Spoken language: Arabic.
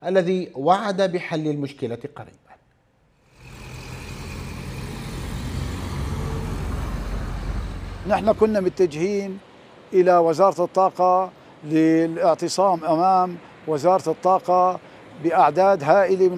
الذي وعد بحل المشكلة قريبا. نحن كنا متجهين إلى وزارة الطاقة للاعتصام أمام وزارة الطاقة بأعداد هائلة من